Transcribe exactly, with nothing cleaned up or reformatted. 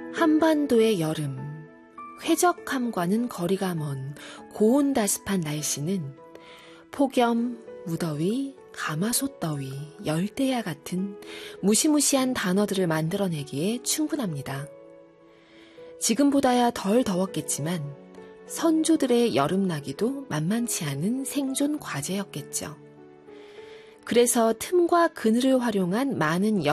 한반도의 여름, 쾌적함과는 거리가 먼 고온다습한 날씨는 폭염, 무더위, 가마솥더위, 열대야 같은 무시무시한 단어들을 만들어내기에 충분합니다. 지금보다야 덜 더웠겠지만 선조들의 여름나기도 만만치 않은 생존 과제였겠죠. 그래서 틈과 그늘을 활용한 많은